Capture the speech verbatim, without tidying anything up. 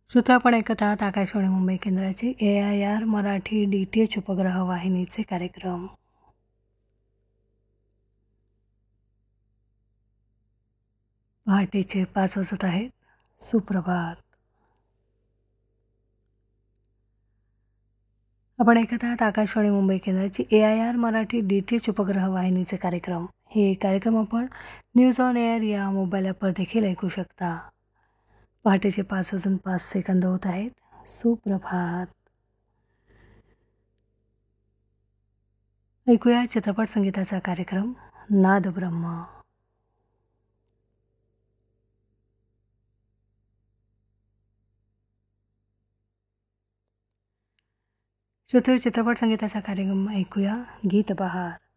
श्रोते, आपण ऐकत आहात आकाशवाणी मुंबई केंद्राचे ए I R Marathi D T H उपग्रह वाहिनीचे कार्यक्रम. पहाटेचे पाच वाजत आहेत. सुप्रभात. आपण ऐकत आहात आकाशवाणी मुंबई केंद्राची ए I R Marathi D T H उपग्रह वाहिनीचे कार्यक्रम. हे कार्यक्रम आपण न्यूज ऑन एअर या मोबाईल ॲपवर देखील ऐकू शकता. पहाटेचे पाच वाजून पाच सेकंद होत आहेत. सुप्रभात. ऐकूया चित्रपट संगीताचा कार्यक्रम नाद ब्रह्म. श्रोते, चित्रपट संगीताचा कार्यक्रम ऐकूया गीत बहार.